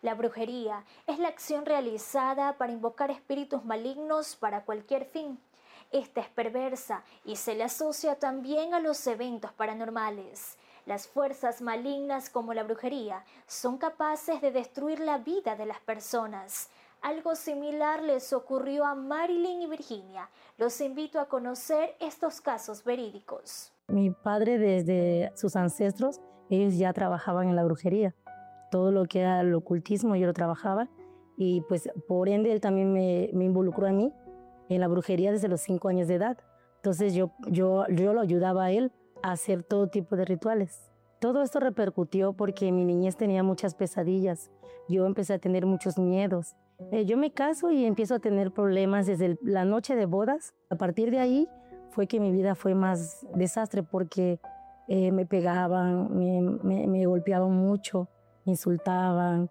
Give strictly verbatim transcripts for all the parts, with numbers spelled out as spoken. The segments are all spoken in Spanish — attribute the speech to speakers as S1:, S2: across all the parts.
S1: La brujería es la acción realizada para invocar espíritus malignos para cualquier fin. Esta es perversa y se le asocia también a los eventos paranormales. Las fuerzas malignas como la brujería son capaces de destruir la vida de las personas. Algo similar les ocurrió a Marilyn y Virginia. Los invito a conocer estos casos verídicos.
S2: Mi padre, desde sus ancestros, ellos ya trabajaban en la brujería. Todo lo que era el ocultismo yo lo trabajaba y pues por ende él también me, me involucró a mí en la brujería desde los cinco años de edad. Entonces yo, yo, yo lo ayudaba a él a hacer todo tipo de rituales. Todo esto repercutió porque en mi niñez tenía muchas pesadillas. Yo empecé a tener muchos miedos. Eh, yo me caso y empiezo a tener problemas desde el, la noche de bodas. A partir de ahí fue que mi vida fue más desastre porque eh, me pegaban, me, me, me golpeaban mucho, me insultaban.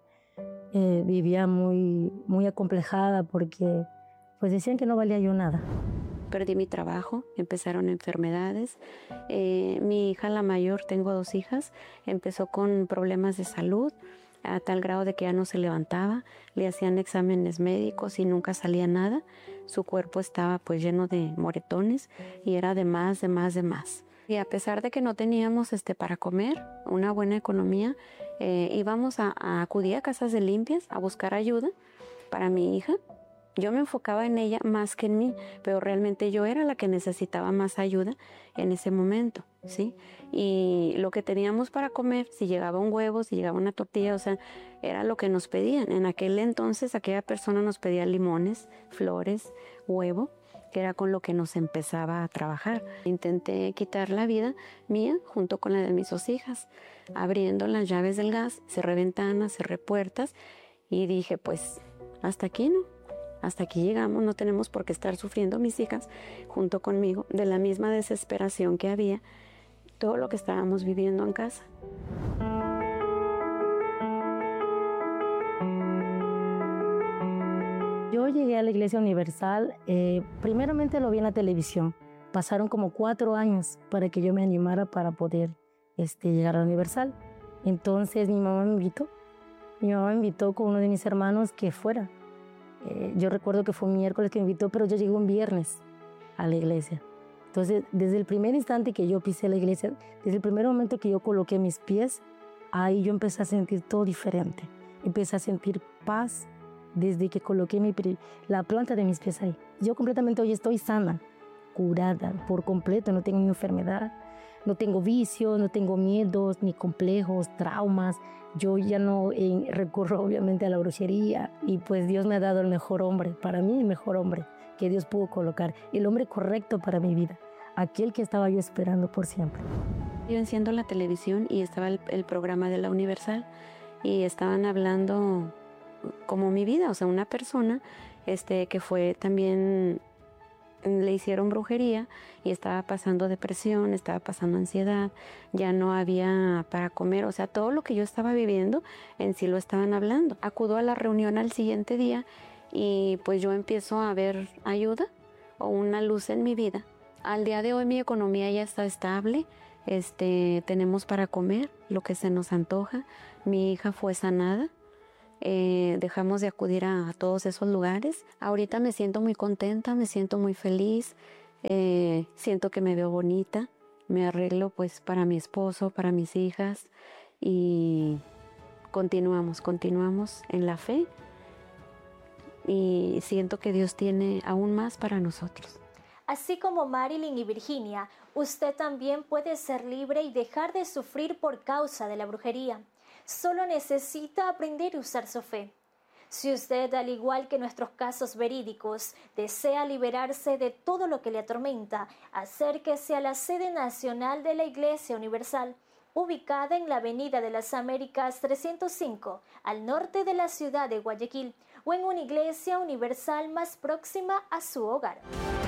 S2: Eh, vivía muy, muy acomplejada porque pues decían que no valía yo nada.
S3: Perdí mi trabajo, empezaron enfermedades. Eh, mi hija, la mayor, tengo dos hijas, empezó con problemas de salud a tal grado de que ya no se levantaba. Le hacían exámenes médicos y nunca salía nada. Su cuerpo estaba pues lleno de moretones y era de más, de más, de más. Y a pesar de que no teníamos este, para comer, una buena economía, eh, íbamos a, a acudir a casas de limpias a buscar ayuda para mi hija. Yo me enfocaba en ella más que en mí, pero realmente yo era la que necesitaba más ayuda en ese momento, ¿sí? Y lo que teníamos para comer, si llegaba un huevo, si llegaba una tortilla, o sea, era lo que nos pedían. En aquel entonces, aquella persona nos pedía limones, flores, huevo, que era con lo que nos empezaba a trabajar. Intenté quitar la vida mía junto con la de mis dos hijas, abriendo las llaves del gas, cerré ventanas, cerré puertas y dije, pues, hasta aquí, ¿no? Hasta aquí llegamos, no tenemos por qué estar sufriendo mis hijas junto conmigo de la misma desesperación que había, todo lo que estábamos viviendo en casa.
S2: Yo llegué a la Iglesia Universal, eh, primeramente lo vi en la televisión. Pasaron como cuatro años para que yo me animara para poder este, llegar a la Universal. Entonces mi mamá me invitó, mi mamá me invitó con uno de mis hermanos que fuera. Eh, yo recuerdo que fue un miércoles que me invitó, pero yo llegué un viernes a la iglesia. Entonces, desde el primer instante que yo pisé la iglesia, desde el primer momento que yo coloqué mis pies, ahí yo empecé a sentir todo diferente. Empecé a sentir paz desde que coloqué mi, la planta de mis pies ahí. Yo completamente hoy estoy sana, curada por completo, no tengo ni enfermedad, no tengo vicios, no tengo miedos, ni complejos, traumas. Yo ya no eh, recurro obviamente a la brujería y pues Dios me ha dado el mejor hombre, para mí el mejor hombre que Dios pudo colocar, el hombre correcto para mi vida, aquel que estaba yo esperando por siempre.
S3: Yo enciendo la televisión y estaba el, el programa de la Universal y estaban hablando como mi vida, o sea, una persona este, que fue también, le hicieron brujería y estaba pasando depresión, estaba pasando ansiedad, ya no había para comer, o sea, todo lo que yo estaba viviendo en sí lo estaban hablando. Acudo a la reunión al siguiente día y pues yo empiezo a ver ayuda o una luz en mi vida. Al día de hoy mi economía ya está estable, este, tenemos para comer lo que se nos antoja, mi hija fue sanada. Eh, dejamos de acudir a, a todos esos lugares. Ahorita me siento muy contenta, me siento muy feliz, eh, siento que me veo bonita, me arreglo pues para mi esposo, para mis hijas y continuamos, continuamos en la fe y siento que Dios tiene aún más para nosotros.
S1: Así como Marilyn y Virginia, usted también puede ser libre y dejar de sufrir por causa de la brujería. Solo necesita aprender a usar su fe. Si usted, al igual que nuestros casos verídicos, desea liberarse de todo lo que le atormenta, acérquese a la sede nacional de la Iglesia Universal, ubicada en la Avenida de las Américas trescientos cinco, al norte de la ciudad de Guayaquil, o en una iglesia universal más próxima a su hogar.